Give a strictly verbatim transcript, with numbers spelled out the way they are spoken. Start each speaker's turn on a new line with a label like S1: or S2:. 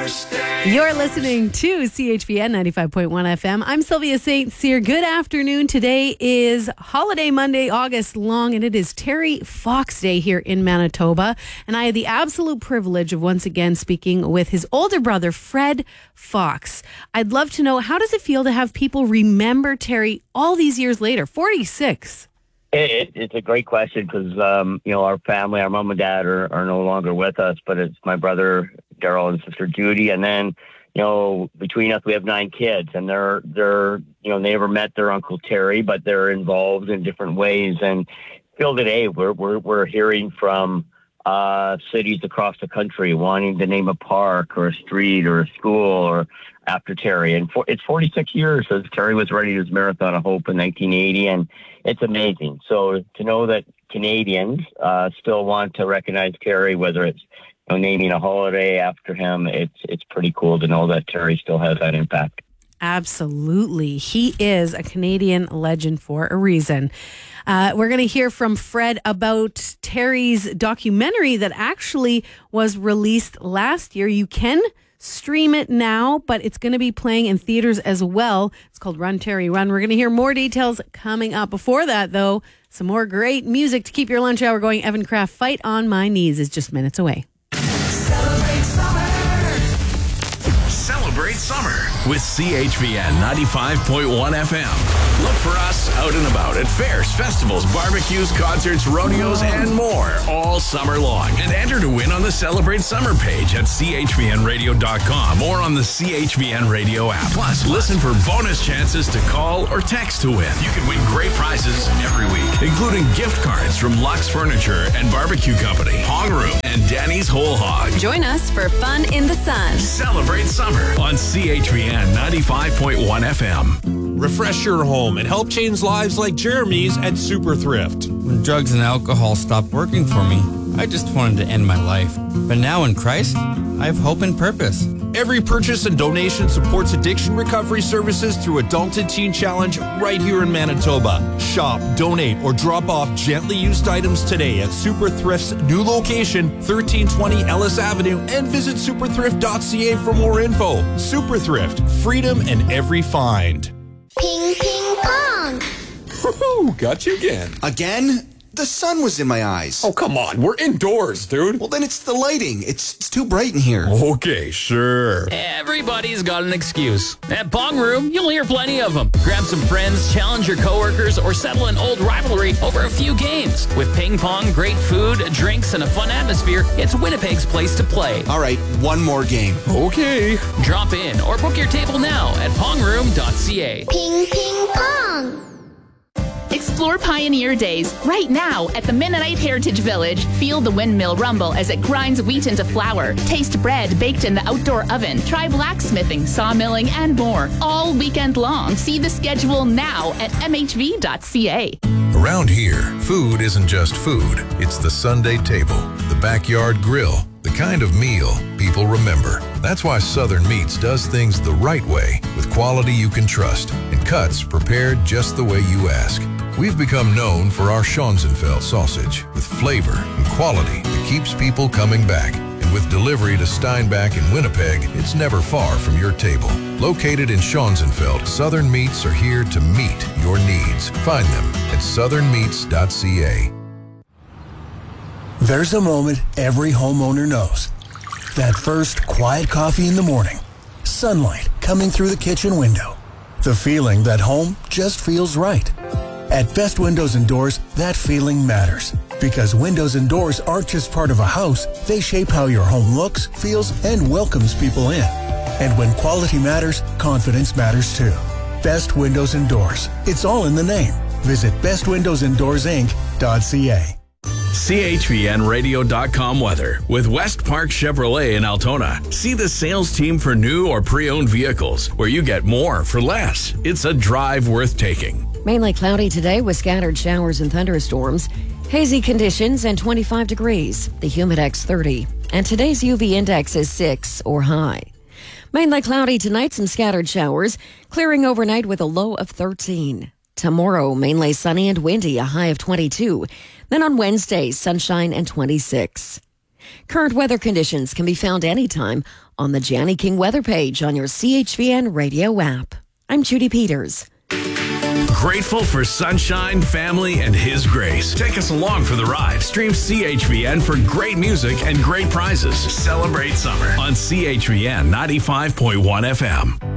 S1: You're listening to C H V N ninety-five point one F M. I'm Sylvia Saint Cyr. Good afternoon. Today is Holiday Monday, August long, and it is Terry Fox Day here in Manitoba. And I had the absolute privilege of once again speaking with his older brother, Fred Fox. I'd love to know, how does it feel to have people remember Terry all these years later, forty-six?
S2: It, it's a great question because, um, you know, our family, our mom and dad are, are no longer with us, but it's my brother, Daryl, and sister Judy. And then, you know, between us, we have nine kids, and they're, they're, you know, they never met their Uncle Terry, but they're involved in different ways. And still today, we're, we're, we're hearing from uh, cities across the country wanting to name a park or a street or a school or after Terry. And for, it's forty-six years since Terry was running his Marathon of Hope in nineteen eighty, and it's amazing. So to know that Canadians uh, still want to recognize Terry, whether it's, you know, naming a holiday after him, it's it's pretty cool to know that Terry still has that impact.
S1: Absolutely. He is a Canadian legend for a reason. Uh, we're going to hear from Fred about Terry's documentary that actually was released last year. You can stream it now, but it's going to be playing in theaters as well. It's called Run, Terry, Run. We're going to hear more details coming up. Before that, though, some more great music to keep your lunch hour going. Evan Kraft, Fight on My Knees is just minutes away.
S3: Celebrate summer. Celebrate summer with C H V N ninety-five point one F M. Look for us out and about at fairs, festivals, barbecues, concerts, rodeos, and more all summer long. And enter to win on the Celebrate Summer page at c h v n radio dot com or on the C H V N Radio app. Plus, listen for bonus chances to call or text to win. You can win great prizes every week, including gift cards from Lux Furniture and Barbecue Company, Hong Room, and Danny's Whole Hog.
S4: Join us for fun in the sun.
S3: Celebrate summer on C H V N ninety-five point one F M.
S5: Refresh your home and help change lives like Jeremy's at Super Thrift.
S6: When drugs and alcohol stopped working for me, I just wanted to end my life. But now in Christ, I have hope and purpose.
S5: Every purchase and donation supports addiction recovery services through Adult and Teen Challenge right here in Manitoba. Shop, donate, or drop off gently used items today at Super Thrift's new location, thirteen twenty Ellis Avenue, and visit super thrift dot c a for more info. Super Thrift, freedom in every find.
S7: Ping, ping, pong.
S5: Woohoo! Got you again.
S8: Again? The sun was in my eyes.
S5: Oh, come on. We're indoors, dude.
S8: Well, then it's the lighting. It's, it's too bright in here.
S5: Okay, sure.
S9: Everybody's got an excuse. At Pong Room, you'll hear plenty of them. Grab some friends, challenge your coworkers, or settle an old rivalry over a few games. With ping pong, great food, drinks, and a fun atmosphere, it's Winnipeg's place to play.
S8: All right, one more game.
S5: Okay.
S9: Drop in or book your table now at pong room dot c a.
S7: Ping, ping, pong.
S10: Explore Pioneer Days right now at the Mennonite Heritage Village. Feel the windmill rumble as it grinds wheat into flour. Taste bread baked in the outdoor oven. Try blacksmithing, sawmilling, and more. All weekend long. See the schedule now at m h v dot c a.
S11: Around here, food isn't just food. It's the Sunday table, the backyard grill, the kind of meal people remember. That's why Southern Meats does things the right way, with quality you can trust and cuts prepared just the way you ask. We've become known for our Schonzenfeld sausage with flavor and quality that keeps people coming back. And with delivery to Steinbach and Winnipeg, it's never far from your table. Located in Schonzenfeld, Southern Meats are here to meet your needs. Find them at southern meats dot c a.
S12: There's a moment every homeowner knows. That first quiet coffee in the morning. Sunlight coming through the kitchen window. The feeling that home just feels right. At Best Windows and Doors, that feeling matters. Because windows and doors aren't just part of a house, they shape how your home looks, feels, and welcomes people in. And when quality matters, confidence matters too. Best Windows and Doors. It's all in the name. Visit best windows and doors inc dot c a.
S3: C H V N radio dot com weather with West Park Chevrolet in Altona. See the sales team for new or pre-owned vehicles where you get more for less. It's a drive worth taking.
S4: Mainly cloudy today with scattered showers and thunderstorms. Hazy conditions and twenty-five degrees. The Humidex thirty. And today's U V index is six or high. Mainly cloudy tonight, some scattered showers. Clearing overnight with a low of thirteen. Tomorrow, mainly sunny and windy, a high of twenty-two. Then on Wednesday, sunshine and twenty-six. Current weather conditions can be found anytime on the Janny King weather page on your C H V N radio app. I'm Judy Peters.
S3: Grateful for sunshine, family, and His grace. Take us along for the ride. Stream C H V N for great music and great prizes. Celebrate summer on C H V N ninety-five point one F M.